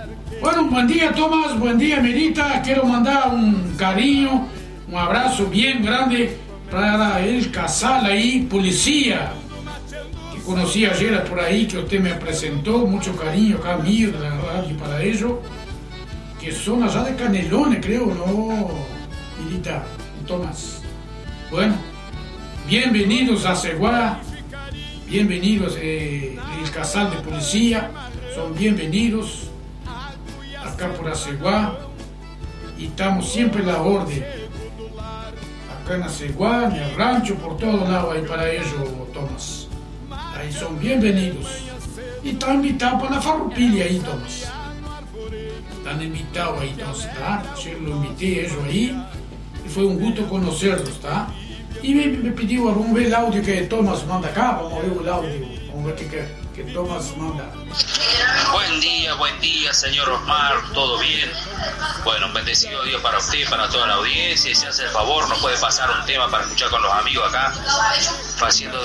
Bueno, buen día Tomás, buen día Merita. Quiero mandar un cariño, un abrazo bien grande para el casal ahí, policía, que conocí ayer por ahí, que usted me presentó. Mucho cariño acá mío de la radio para ellos, que son allá de Canelones, creo, ¿no, Merita? Tomás. Bueno, bienvenidos a Ceguá, bienvenidos el casal de policía, son bienvenidos acá por Aceguá, y estamos siempre en la orden acá en Aceguá, en el rancho, por todos lados ahí para ellos, Tomás. Ahí son bienvenidos. Y están invitados para la farroupilha ahí, Tomás. Están invitados ahí, entonces, ¿tá? Yo lo invité a ellos ahí y fue un gusto conocerlos, ¿tá? Y me pidió, vamos a ver el audio que Tomás manda acá, vamos a ver el audio, vamos a ver que Tomás manda. Buen día, señor Osmar, ¿todo bien? Bueno, un bendecido día para usted y para toda la audiencia. Y si hace el favor, nos puede pasar un tema para escuchar con los amigos acá, haciendo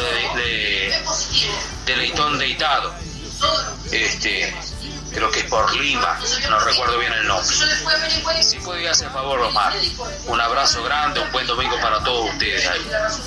de Leitón Deitado. Creo que es por Lima, no recuerdo bien el nombre. Si puede hacer el favor, Osmar, un abrazo grande, un buen domingo para todos ustedes ahí.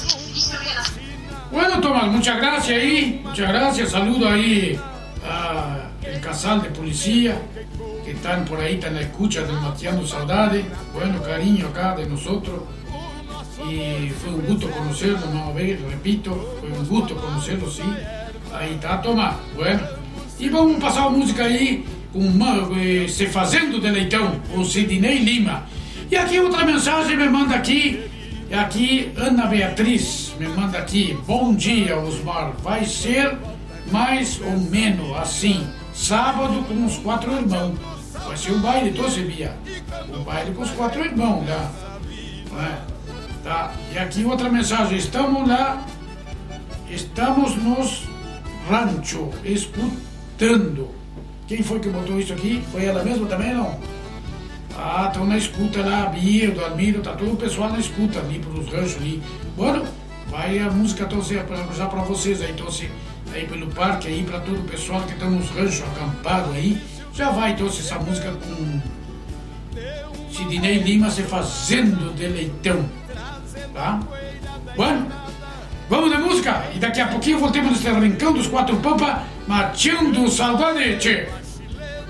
Bueno, Tomás, muchas gracias ahí, muchas gracias, saludo ahí al casal de policía que están por ahí, están en la escucha del Mateando Saudade. Bueno, cariño acá de nosotros, y fue un gusto conocerlo, no, repito, fue un gusto conocerlo, sí. Ahí está, Tomás, bueno. E vamos passar a música aí com Se Fazendo de Leitão, com Sidney Lima. E aqui outra mensagem me manda aqui Ana Beatriz me manda aqui: bom dia, Osmar, vai ser mais ou menos assim, sábado com os 4 irmãos. Vai ser um baile, tô Sebia, um baile com os 4 irmãos, tá? Tá? E aqui outra mensagem: estamos lá, estamos nos rancho, escutando. Quem foi que botou isso aqui? Foi ela mesma também, não? Ah, estão na escuta lá, a Bia, o Dalmiro, tá todo o pessoal na escuta ali, pelos ranchos ali. Bueno, vai a música já para vocês aí, então, aí pelo parque, aí para todo o pessoal que está nos ranchos acampado aí. Já vai, então, essa música com Sidney Lima, Se Fazendo de Leitão, tá? Bueno, vamos de música, e daqui a pouquinho voltemos nesse rincão dos 4 Pampas, Mateando Saudade, tchê.